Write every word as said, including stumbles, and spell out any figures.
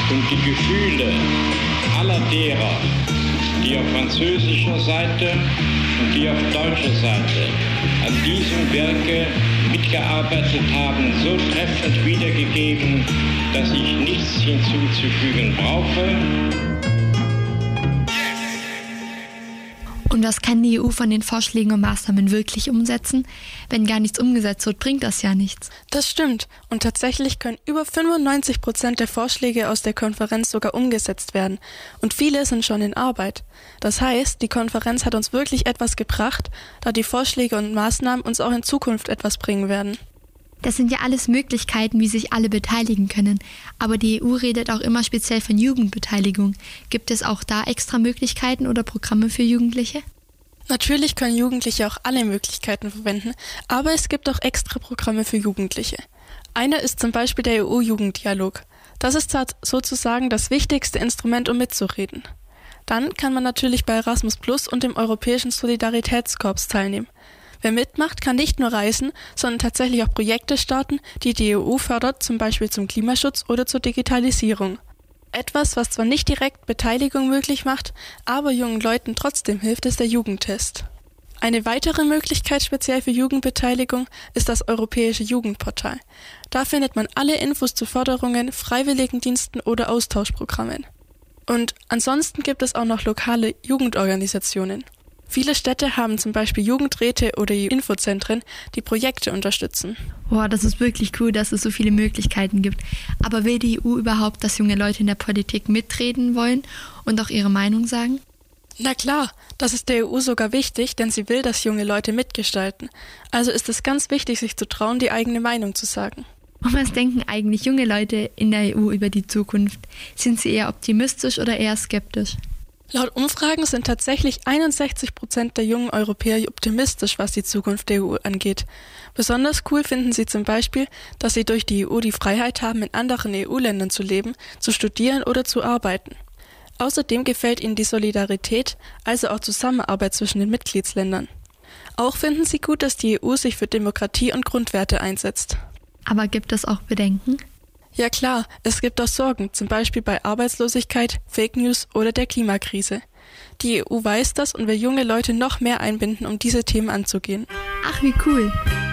und die Gefühle aller derer, die auf französischer Seite und die auf deutscher Seite an diesem Werke mitgearbeitet haben, so treffend wiedergegeben, dass ich nichts hinzuzufügen brauche. Und was kann die E U von den Vorschlägen und Maßnahmen wirklich umsetzen? Wenn gar nichts umgesetzt wird, bringt das ja nichts. Das stimmt. Und tatsächlich können über fünfundneunzig Prozent der Vorschläge aus der Konferenz sogar umgesetzt werden. Und viele sind schon in Arbeit. Das heißt, die Konferenz hat uns wirklich etwas gebracht, da die Vorschläge und Maßnahmen uns auch in Zukunft etwas bringen werden. Das sind ja alles Möglichkeiten, wie sich alle beteiligen können. Aber die E U redet auch immer speziell von Jugendbeteiligung. Gibt es auch da extra Möglichkeiten oder Programme für Jugendliche? Natürlich können Jugendliche auch alle Möglichkeiten verwenden, aber es gibt auch extra Programme für Jugendliche. Einer ist zum Beispiel der E U-Jugenddialog. Das ist sozusagen das wichtigste Instrument, um mitzureden. Dann kann man natürlich bei Erasmus Plus und dem Europäischen Solidaritätskorps teilnehmen. Wer mitmacht, kann nicht nur reisen, sondern tatsächlich auch Projekte starten, die die E U fördert, zum Beispiel zum Klimaschutz oder zur Digitalisierung. Etwas, was zwar nicht direkt Beteiligung möglich macht, aber jungen Leuten trotzdem hilft, ist der Jugendtest. Eine weitere Möglichkeit speziell für Jugendbeteiligung ist das Europäische Jugendportal. Da findet man alle Infos zu Förderungen, Freiwilligendiensten oder Austauschprogrammen. Und ansonsten gibt es auch noch lokale Jugendorganisationen. Viele Städte haben zum Beispiel Jugendräte oder Infozentren, die Projekte unterstützen. Boah, das ist wirklich cool, dass es so viele Möglichkeiten gibt. Aber will die E U überhaupt, dass junge Leute in der Politik mitreden wollen und auch ihre Meinung sagen? Na klar, das ist der E U sogar wichtig, denn sie will, dass junge Leute mitgestalten. Also ist es ganz wichtig, sich zu trauen, die eigene Meinung zu sagen. Und was denken eigentlich junge Leute in der E U über die Zukunft? Sind sie eher optimistisch oder eher skeptisch? Laut Umfragen sind tatsächlich einundsechzig Prozent der jungen Europäer optimistisch, was die Zukunft der E U angeht. Besonders cool finden sie zum Beispiel, dass sie durch die E U die Freiheit haben, in anderen E U-Ländern zu leben, zu studieren oder zu arbeiten. Außerdem gefällt ihnen die Solidarität, also auch Zusammenarbeit zwischen den Mitgliedsländern. Auch finden sie gut, dass die E U sich für Demokratie und Grundwerte einsetzt. Aber gibt es auch Bedenken? Ja klar, es gibt auch Sorgen, zum Beispiel bei Arbeitslosigkeit, Fake News oder der Klimakrise. Die E U weiß das und will junge Leute noch mehr einbinden, um diese Themen anzugehen. Ach, wie cool!